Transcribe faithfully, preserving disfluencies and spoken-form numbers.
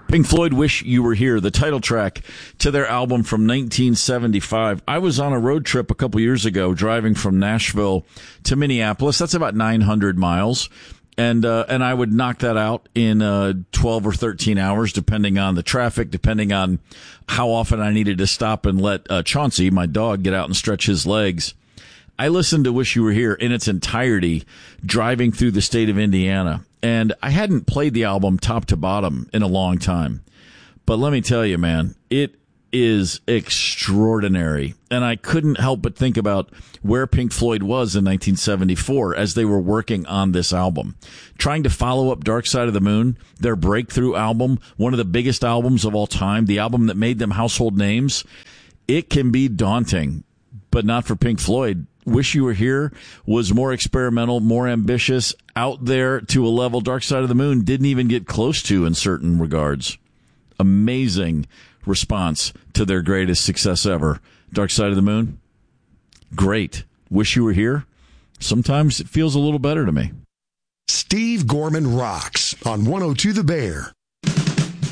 Pink Floyd, Wish You Were Here, the title track to their album from nineteen seventy-five. I was on a road trip a couple years ago driving from Nashville to Minneapolis. That's about nine hundred miles. And uh, and I would knock that out in uh, twelve or thirteen hours, depending on the traffic, depending on how often I needed to stop and let uh, Chauncey, my dog, get out and stretch his legs. I listened to Wish You Were Here in its entirety driving through the state of Indiana. And I hadn't played the album top to bottom in a long time. But let me tell you, man, it is extraordinary. And I couldn't help but think about where Pink Floyd was in nineteen seventy-four as they were working on this album. Trying to follow up Dark Side of the Moon, their breakthrough album, one of the biggest albums of all time, the album that made them household names. It can be daunting, but not for Pink Floyd. Wish You Were Here was more experimental, more ambitious, out there to a level Dark Side of the Moon didn't even get close to in certain regards. Amazing response to their greatest success ever. Dark Side of the Moon, great. Wish You Were Here, sometimes it feels a little better to me. Steve Gorman rocks on one oh two The Bear.